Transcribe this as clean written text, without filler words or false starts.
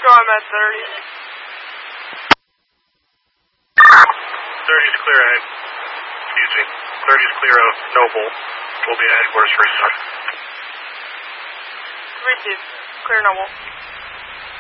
Show I'm at 30. 30's clear ahead. Excuse me. 30's clear of Noble. We'll be at headquarters for a start. Received. Clear Noble.